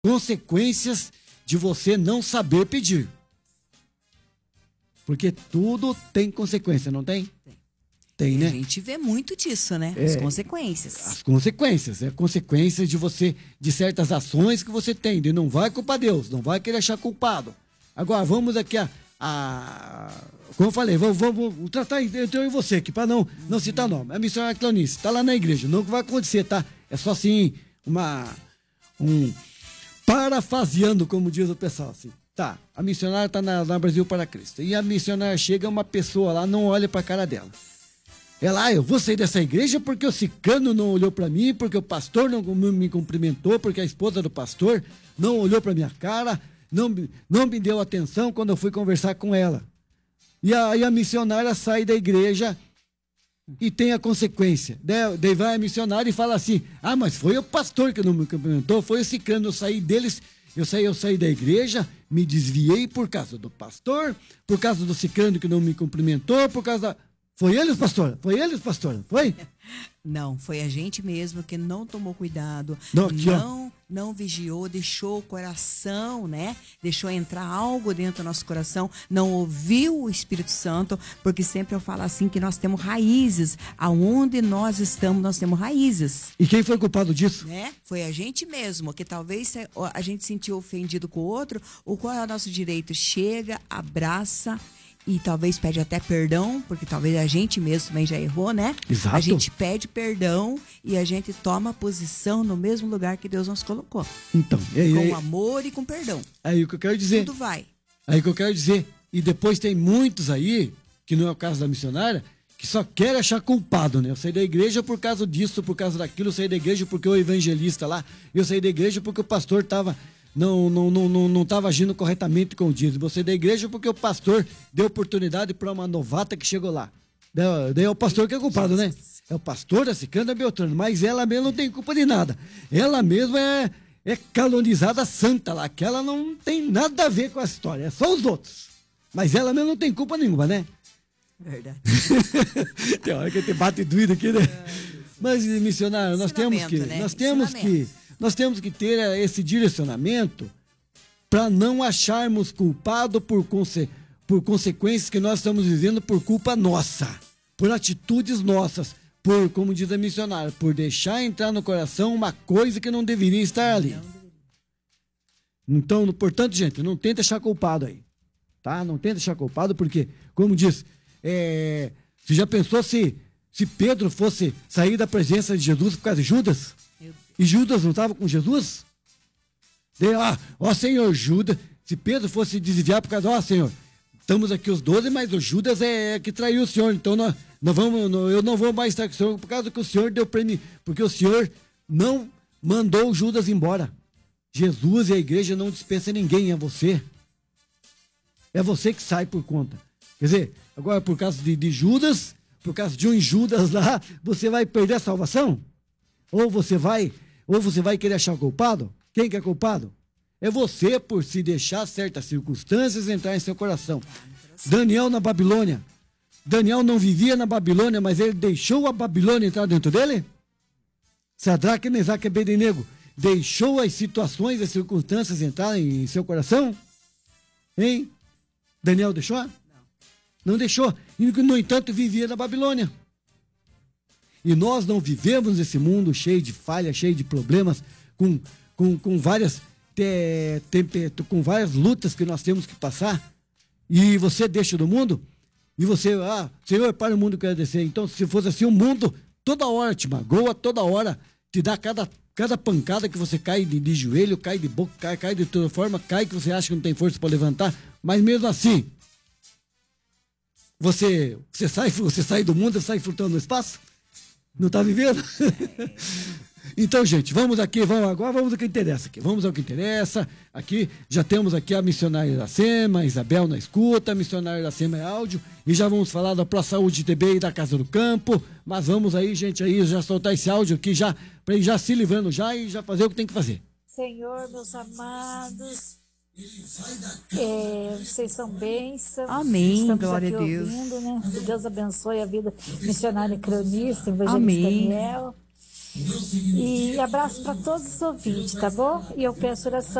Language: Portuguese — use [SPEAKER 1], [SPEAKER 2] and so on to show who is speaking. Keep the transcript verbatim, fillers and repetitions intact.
[SPEAKER 1] consequências de você não saber pedir. Porque tudo tem consequência, não tem?
[SPEAKER 2] Tem.
[SPEAKER 1] Tem, né?
[SPEAKER 2] A gente vê muito disso, né?
[SPEAKER 1] É,
[SPEAKER 2] As consequências.
[SPEAKER 1] As consequências. É consequências de você, de certas ações que você tem. De não vai culpar Deus, não vai querer achar culpado. Agora, vamos aqui a... a como eu falei, vamos, vamos, vamos tratar entre eu e você aqui, para não, não citar nome. A missionária Cleonice está lá na igreja. Não que vai acontecer, tá? É só assim, uma... Um, parafraseando, como diz o pessoal, assim. Tá, a missionária está na, na Brasil para Cristo. E a missionária chega, uma pessoa lá, não olha para a cara dela. Ela, ah, eu vou sair dessa igreja porque o cicano não olhou para mim, porque o pastor não me cumprimentou, porque a esposa do pastor não olhou para minha cara, não, não me deu atenção quando eu fui conversar com ela. E a, e a missionária sai da igreja e tem a consequência. Daí, daí vai a missionária e fala assim, ah, mas foi o pastor que não me cumprimentou, foi o cicano, eu saí deles, eu saí, eu saí da igreja, me desviei por causa do pastor, por causa do cicano que não me cumprimentou, por causa da... Foi eles, pastor? Foi eles, pastor? Foi?
[SPEAKER 2] Não, foi a gente mesmo que não tomou cuidado,
[SPEAKER 1] não, aqui,
[SPEAKER 2] não, não vigiou, deixou o coração, né? Deixou entrar algo dentro do nosso coração, não ouviu o Espírito Santo, porque sempre eu falo assim que nós temos raízes, aonde nós estamos, nós temos raízes.
[SPEAKER 1] E quem foi culpado disso?
[SPEAKER 2] Né? Foi a gente mesmo, que talvez a gente sentiu ofendido com o outro, o qual é o nosso direito? Chega, abraça, e talvez pede até perdão, porque talvez a gente mesmo também já errou, né?
[SPEAKER 1] Exato.
[SPEAKER 2] A gente pede perdão e a gente toma posição no mesmo lugar que Deus nos colocou.
[SPEAKER 1] Então, e aí,
[SPEAKER 2] com
[SPEAKER 1] aí,
[SPEAKER 2] amor e com perdão.
[SPEAKER 1] Aí o que eu quero dizer.
[SPEAKER 2] Tudo vai.
[SPEAKER 1] Aí o que eu quero dizer. E depois tem muitos aí, que não é o caso da missionária, que só querem achar culpado, né? Eu saí da igreja por causa disso, por causa daquilo, eu saí da igreja porque o evangelista lá, eu saí da igreja porque o pastor estava... não não não não não estava agindo corretamente com o dízimo. Você da igreja porque o pastor deu oportunidade para uma novata que chegou lá. Daí, daí é o pastor que é culpado, né? É o pastor da Cicana Beltrano, mas ela mesma não tem culpa de nada. Ela mesma é, é calonizada santa lá, que ela não tem nada a ver com a história, é só os outros. Mas ela mesma não tem culpa nenhuma, né?
[SPEAKER 2] Verdade.
[SPEAKER 1] Tem hora que te bate doido aqui, né? É, mas, missionário, nós temos que...
[SPEAKER 2] Né?
[SPEAKER 1] Nós temos que... Nós temos que ter esse direcionamento para não acharmos culpado por, conse por consequências que nós estamos vivendo por culpa nossa, por atitudes nossas, por, como diz a missionária, por deixar entrar no coração uma coisa que não deveria estar ali. Então, portanto, gente, não tenta achar culpado aí, tá? Não tenta achar culpado porque, como diz, é, você já pensou se, se Pedro fosse sair da presença de Jesus por causa de Judas? E Judas não estava com Jesus? Daí, ó, ó, Senhor, Judas, se Pedro fosse desviar por causa, ó, Senhor, estamos aqui os doze, mas o Judas é, é que traiu o Senhor, então nós, nós vamos, eu não vou mais estar com o Senhor por causa que o Senhor deu para mim, porque o Senhor não mandou o Judas embora. Jesus e a igreja não dispensa ninguém, é você. É você que sai por conta. Quer dizer, agora por causa de, de Judas, por causa de um Judas lá, você vai perder a salvação? Ou você vai, ou você vai querer achar culpado? Quem que é culpado? É você por se deixar certas circunstâncias entrar em seu coração. Daniel na Babilônia. Daniel não vivia na Babilônia, mas ele deixou a Babilônia entrar dentro dele? Sadraque, Mesaque e Abednego deixou as situações, as circunstâncias entrarem em seu coração? Hein? Daniel deixou? Não. Não deixou. E, no entanto, vivia na Babilônia. E nós não vivemos nesse mundo cheio de falhas, cheio de problemas, com, com, com, várias, te, te, com várias lutas que nós temos que passar. E você deixa do mundo, e você, ah, Senhor, para o mundo que eu descer. Então, se fosse assim, o mundo toda hora te magoa, toda hora te dá cada, cada pancada que você cai de, de joelho, cai de boca, cai, cai de toda forma, cai que você acha que não tem força para levantar. Mas mesmo assim, você, você, sai, você sai do mundo, você sai flutuando no espaço. Não está vivendo? Então, gente, vamos aqui, vamos agora, vamos ao que interessa aqui. Vamos ao que interessa. Aqui, já temos aqui a missionária Iracema, a Isabel na escuta, a missionária Iracema é áudio, e já vamos falar da Pro Saúde T B e da Casa do Campo, mas vamos aí, gente, aí já soltar esse áudio aqui, já, para ir já se livrando já e já fazer o que tem que fazer.
[SPEAKER 3] Senhor, meus amados, é, vocês são bênçãos.
[SPEAKER 2] Amém,
[SPEAKER 3] estamos
[SPEAKER 2] glória
[SPEAKER 3] aqui
[SPEAKER 2] a Deus.
[SPEAKER 3] Ouvindo, né? Que Deus abençoe a vida missionária cronista, evangelista
[SPEAKER 2] Amém.
[SPEAKER 3] Daniel. E abraço para todos os ouvintes, tá bom? E eu peço oração